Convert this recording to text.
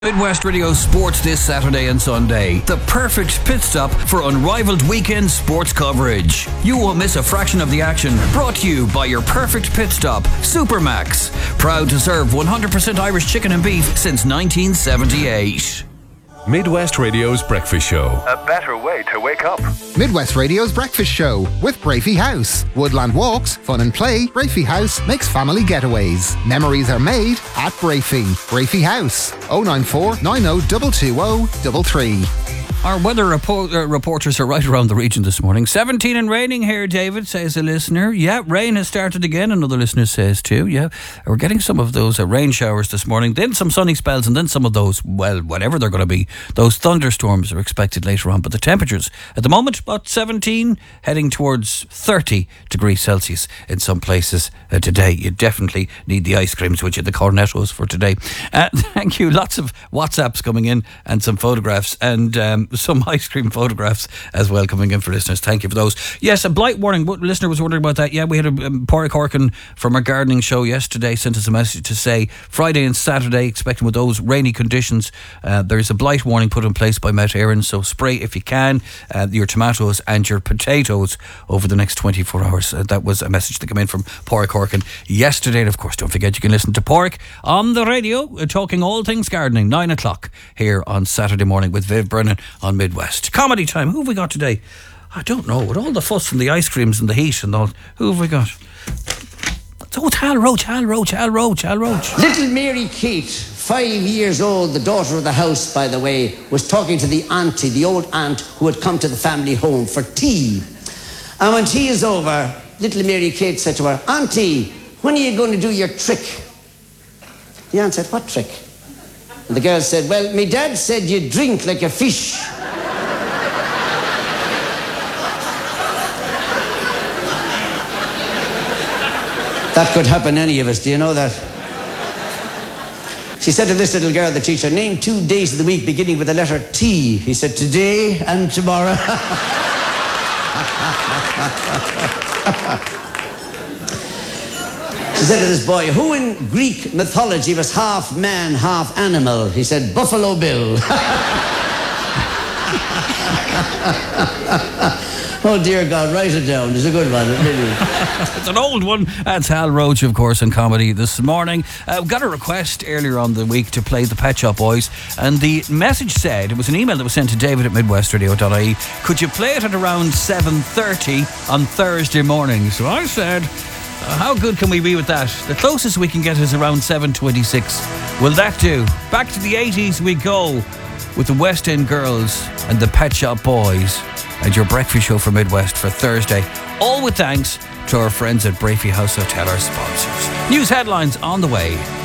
Midwest Radio Sports this Saturday and Sunday. The perfect pit stop for unrivaled weekend sports coverage. You won't miss a fraction of the action. Brought to you by your perfect pit stop, Supermax. Proud to serve 100% Irish chicken and beef since 1978. Midwest Radio's Breakfast Show. A better way to wake up. Midwest Radio's Breakfast Show with Brafey House. Woodland walks, fun and play. Brafey House makes family getaways. Memories are made at Brafey. Brafey House. 094 90 220 33. Our weather reporters are right around the region this morning. 17 and raining here, David, says a listener. Yeah, rain has started again, another listener says too. Yeah, we're getting some of those rain showers this morning, then some sunny spells, and then some of those, well, whatever they're going to be, those thunderstorms are expected later on. But the temperatures at the moment, about 17, heading towards 30 degrees Celsius in some places today. You definitely need the ice creams, which are the cornettos for today. Thank you. Lots of WhatsApps coming in and some photographs, and some ice cream photographs as well coming in for listeners. Thank you for those. Yes, a blight warning. What listener was wondering about that? Yeah, we had a Pádraig Corkin from our gardening show yesterday sent us a message to say Friday and Saturday, expecting with those rainy conditions, there's a blight warning put in place by Met Éireann, so spray if you can your tomatoes and your potatoes over the next 24 hours. That was a message that came in from Pádraig Corkin yesterday. And of course, don't forget you can listen to Pádraig on the radio talking all things gardening, 9 o'clock here on Saturday morning with Viv Brennan on Midwest. Comedy time. Who have we got today? I don't know. With all the fuss and the ice creams and the heat and all, who have we got? Oh, it's Hal Roach. Little Mary Kate, 5 years old, the daughter of the house, by the way, was talking to the auntie, the old aunt who had come to the family home for tea. And when tea is over, little Mary Kate said to her, "Auntie, when are you going to do your trick?" The aunt said, "What trick?" And the girl said, "Well, me dad said you drink like a fish." That could happen to any of us, do you know that? She said to this little girl, the teacher, "Name 2 days of the week beginning with the letter T." He said, "Today and tomorrow." She said to this boy, "Who in Greek mythology was half man, half animal?" He said, "Buffalo Bill." Oh dear God, write it down. It's a good one, isn't it? It's an old one. That's Hal Roach, of course, in comedy this morning. We got a request earlier on the week to play the Pet Shop Boys, and the message said, it was an email that was sent to David at midwestradio.ie, could you play it at around 7:30 on Thursday morning? So I said, how good can we be with that? The closest we can get is around 7:26. Will that do? Back to the 80s we go with the West End Girls and the Pet Shop Boys and your breakfast show for Midwest for Thursday. All with thanks to our friends at Brafey House Hotel, our sponsors. News headlines on the way.